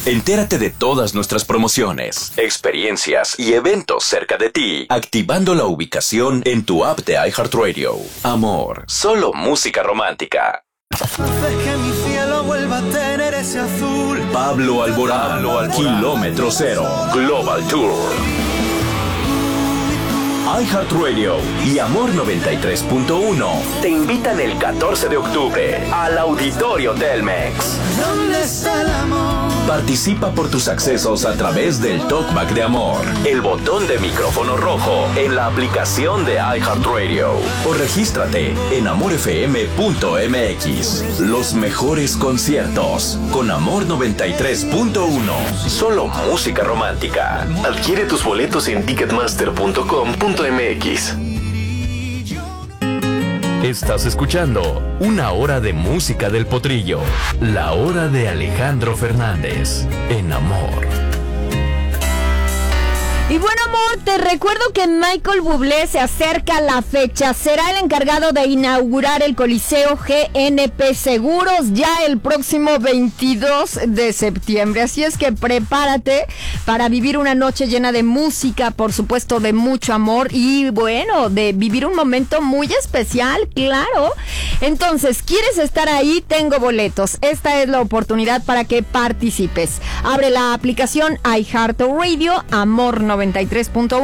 Entérate de todas nuestras promociones, experiencias y eventos cerca de ti, activando la ubicación en tu app de iHeartRadio. Amor, solo música romántica. Haces que mi cielo vuelva a tener ese azul. Pablo Alborán, Kilómetro Cero, Global Tour. iHeartRadio y Amor 93.1 te invitan el 14 de octubre al Auditorio Telmex. ¿Dónde está el amor? Participa por tus accesos a través del Talkback de Amor, el botón de micrófono rojo en la aplicación de iHeartRadio o regístrate en amorfm.mx. Los mejores conciertos con Amor 93.1. Solo música romántica. Adquiere tus boletos en ticketmaster.com.mx. Estás escuchando Una Hora de Música del Potrillo, la hora de Alejandro Fernández, en Amor. Y bueno, amor, te recuerdo que Michael Bublé se acerca a la fecha. Será el encargado de inaugurar el Coliseo GNP Seguros ya el próximo 22 de septiembre. Así es que prepárate para vivir una noche llena de música, por supuesto, de mucho amor y, bueno, de vivir un momento muy especial, claro. Entonces, ¿quieres estar ahí? Tengo boletos. Esta es la oportunidad para que participes. Abre la aplicación iHeartRadio, Amor 93.1.